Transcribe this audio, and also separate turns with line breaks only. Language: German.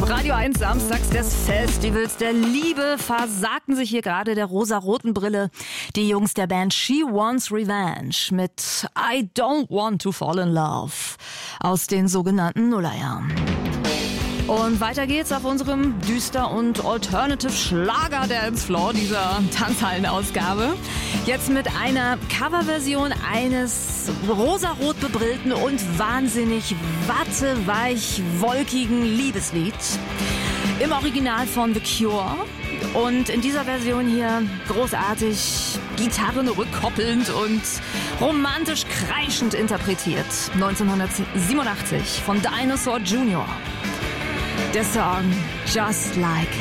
Radio 1 samstags des Festivals der Liebe versagten sich hier gerade der rosa-roten Brille die Jungs der Band She Wants Revenge mit I Don't Want to Fall in Love aus den sogenannten Nullerjahren. Und weiter geht's auf unserem Düster- und Alternative-Schlager-Dancefloor dieser Tanzhallen-Ausgabe. Jetzt mit einer Coverversion eines rosarot bebrillten und wahnsinnig watteweich wolkigen Liebeslieds. Im Original von The Cure. Und in dieser Version hier großartig Gitarren rückkoppelnd und romantisch kreischend interpretiert. 1987 von Dinosaur Jr. Der Song Just Like